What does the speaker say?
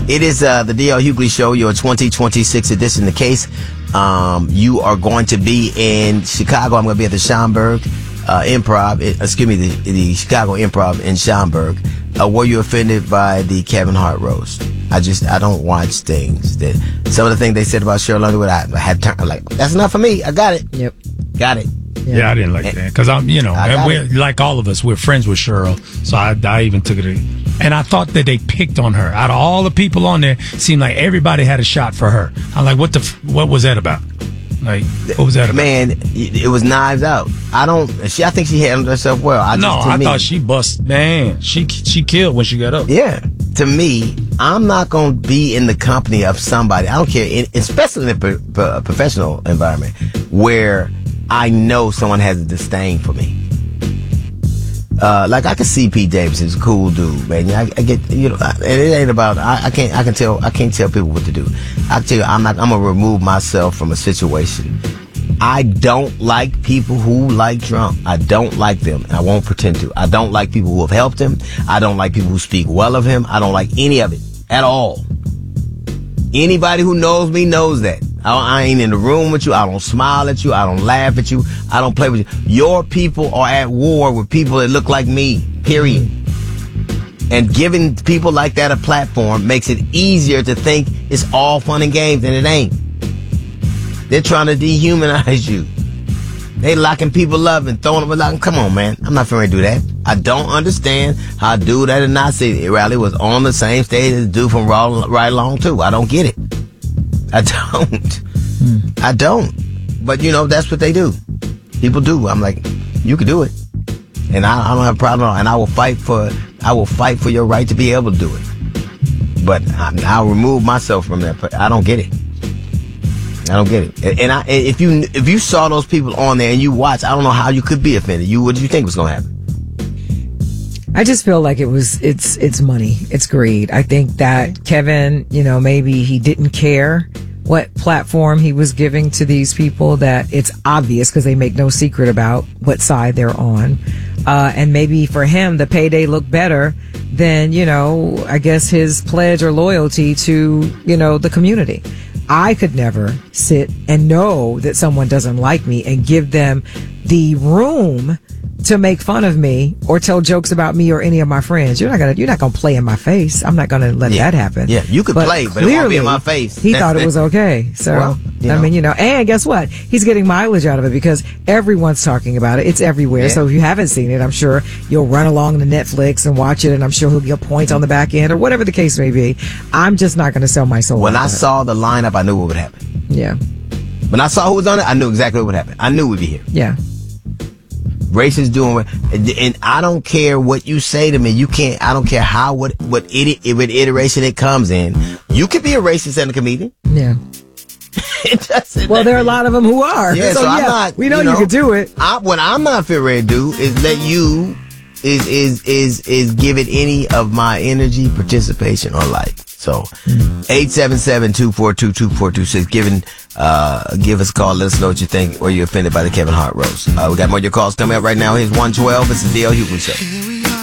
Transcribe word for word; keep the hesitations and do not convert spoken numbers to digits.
It is uh, the D L Hughley Show, your twenty twenty-six edition. The case, um, you are going to be in Chicago. I'm going to be at the Schaumburg uh, Improv. It, excuse me, the, the Chicago Improv in Schaumburg. Uh, were you offended by the Kevin Hart roast? I just, I don't watch things that some of the things they said about Cheryl Underwood. I, I had time. Like, that's enough for me. I got it. Yep. Got it. Yeah, yeah I didn't like and, that because I'm, you know, and we're, like all of us, we're friends with Cheryl. So I, I even took it. And I thought that they picked on her. Out of all the people on there, it seemed like everybody had a shot for her. I'm like, what the, what was that about? Like, what was that about? Man, it was Knives Out. I don't, she, I think she handled herself well. I no, just, I me, thought she bust, man, she, she killed when she got up. Yeah. To me, I'm not going to be in the company of somebody, I don't care, in, especially in a pro, pro, professional environment, where I know someone has a disdain for me. Uh, like I can see Pete Davidson's a cool dude, man. I, I get, you know, and it ain't about. I, I can't. I can tell. I can't tell people what to do. I tell you, I'm not. I'm gonna remove myself from a situation. I don't like people who like Trump. I don't like them. And I won't pretend to. I don't like people who have helped him. I don't like people who speak well of him. I don't like any of it at all. Anybody who knows me knows that. I, I ain't in the room with you. I don't smile at you. I don't laugh at you. I don't play with you. Your people are at war with people that look like me, period. And giving people like that a platform makes it easier to think it's all fun and games, and it ain't. They're trying to dehumanize you. They locking people up and throwing them like, come on, man. I'm not finna do that. I don't understand how a dude at a Nazi rally was on the same stage as a dude from Right Along too. I don't get it. I don't. Hmm. I don't. But, you know, that's what they do. People do. I'm like, you can do it. And I, I don't have a problem at all. And I will fight for, I will fight for your right to be able to do it. But I, I'll remove myself from that. But I don't get it. I don't get it. And, and I, if you, if you saw those people on there and you watch, I don't know how you could be offended. You, what did you think was going to happen? I just feel like it was, it's, it's money. It's greed. I think that Kevin, you know, maybe he didn't care what platform he was giving to these people, that it's obvious because they make no secret about what side they're on. Uh, and maybe for him, the payday looked better than, you know, I guess his pledge or loyalty to, you know, the community. I could never sit and know that someone doesn't like me and give them the room to make fun of me or tell jokes about me or any of my friends. You're not gonna, you're not gonna play in my face. I'm not gonna let yeah. that happen. Yeah, you could but play, but it won't be in my face. He That's thought it was okay. So, well, I know. mean, you know, and guess what? He's getting mileage out of it because everyone's talking about it. It's everywhere. Yeah. So if you haven't seen it, I'm sure you'll run along to Netflix and watch it, and I'm sure he'll get points on the back end or whatever the case may be. I'm just not gonna sell my soul. When I it. saw the lineup, I knew what would happen. Yeah. When I saw who was on it, I knew exactly what would happen. I knew we'd be here. Yeah. Racist doing, and I don't care what you say to me. You can't. I don't care how what what it, what iteration it comes in. You could be a racist and a comedian. Yeah. It doesn't. Well, there are a lot of them who are. Yeah. So, so I'm yeah, not. We know you, you know, can do it. I, what I'm not fit ready to do is let you is is is is give it any of my energy, participation, or like. So, eight seven seven, two four two, two four two six. Giving, uh, give us a call. Let us know what you think, or you're offended by the Kevin Hart roast. Uh, we got more of your calls coming up right now. Here's one twelve. It's the D L Hughley Show.